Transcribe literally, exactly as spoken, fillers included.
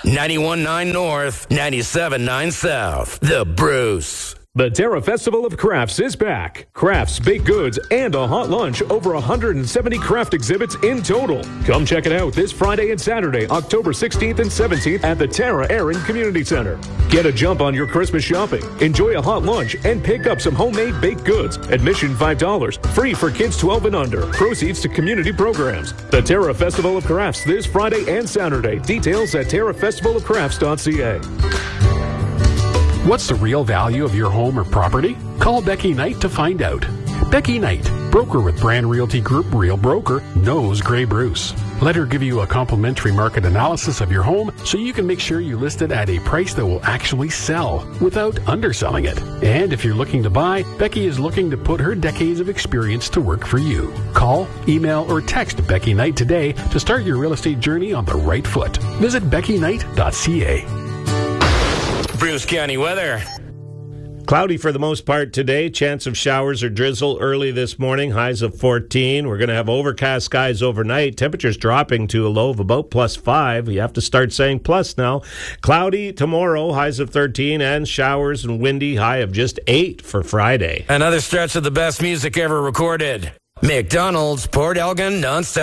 ninety-one point nine North, ninety-seven point nine South. The Bruce. The Terra Festival of Crafts is back. Crafts, baked goods, and a hot lunch. Over one hundred seventy craft exhibits in total. Come check it out this Friday and Saturday, October sixteenth and seventeenth at the Terra Erin Community Center. Get a jump on your Christmas shopping. Enjoy a hot lunch and pick up some homemade baked goods. Admission five dollars. Free for kids twelve and under. Proceeds to community programs. The Terra Festival of Crafts this Friday and Saturday. Details at terra festival of crafts dot c a. What's the real value of your home or property? Call Becky Knight to find out. Becky Knight, broker with Brand Realty Group Real Broker, knows Grey Bruce. Let her give you a complimentary market analysis of your home so you can make sure you list it at a price that will actually sell without underselling it. And if you're looking to buy, Becky is looking to put her decades of experience to work for you. Call, email, or text Becky Knight today to start your real estate journey on the right foot. Visit becky knight dot c a. Bruce County weather. Cloudy for the most part today. Chance of showers or drizzle early this morning. Highs of fourteen. We're going to have overcast skies overnight. Temperatures dropping to a low of about plus five. You have to start saying plus now. Cloudy tomorrow. Highs of thirteen and showers and windy. High of just eight for Friday. Another stretch of the best music ever recorded. McDonald's, Port Elgin, nonstop.